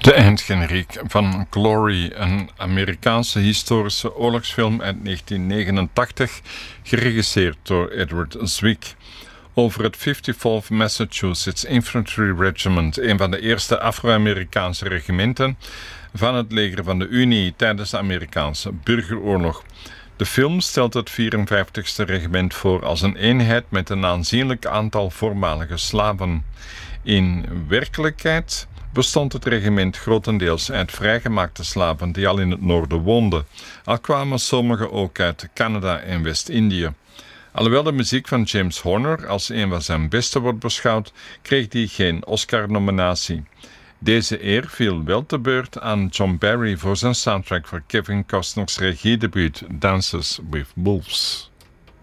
De eindgeneriek van Glory, een Amerikaanse historische oorlogsfilm uit 1989, geregisseerd door Edward Zwick, over het 54th Massachusetts Infantry Regiment, een van de eerste Afro-Amerikaanse regimenten van het leger van de Unie tijdens de Amerikaanse burgeroorlog. De film stelt het 54ste regiment voor als een eenheid met een aanzienlijk aantal voormalige slaven. In werkelijkheid bestond het regiment grotendeels uit vrijgemaakte slaven die al in het noorden woonden, al kwamen sommigen ook uit Canada en West-Indië. Alhoewel de muziek van James Horner als een van zijn beste wordt beschouwd, kreeg die geen Oscar-nominatie. Deze eer viel wel te beurt aan John Barry voor zijn soundtrack voor Kevin Costner's regiedebuut Dances with Wolves.